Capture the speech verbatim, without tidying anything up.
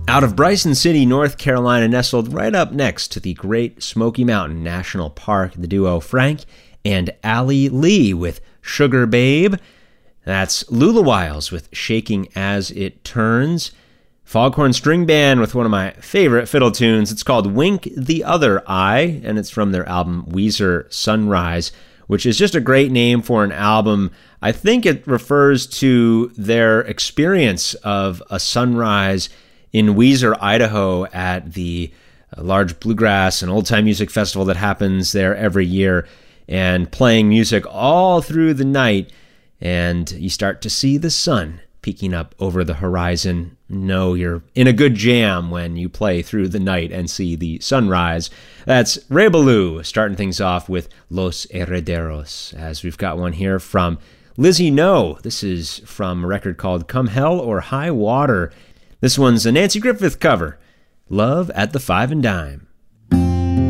Out of Bryson City, North Carolina, nestled right up next to the Great Smoky Mountain National Park, the duo Frank and Allie Lee with Sugar Babe. That's Lula Wiles with Shaking As It Turns. Foghorn String Band with one of my favorite fiddle tunes. It's called Wink the Other Eye, and it's from their album Weezer Sunrise, which is just a great name for an album. I think it refers to their experience of a sunrise in Weezer, Idaho, at the large bluegrass and old-time music festival that happens there every year, and playing music all through the night, and you start to see the sun peeking up over the horizon. Know you're in a good jam when you play through the night and see the sunrise. That's Ray Ballou starting things off with Los Herederos, as we've got one here from Lizzie No. This is from a record called Come Hell or High Water. This one's a Nancy Griffith cover, Love at the Five and Dime.